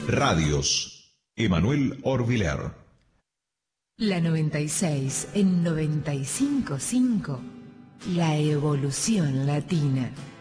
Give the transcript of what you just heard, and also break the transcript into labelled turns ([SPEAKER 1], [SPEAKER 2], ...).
[SPEAKER 1] Radios. Emanuel Orbiler.
[SPEAKER 2] La 96 en 95.5. La evolución latina.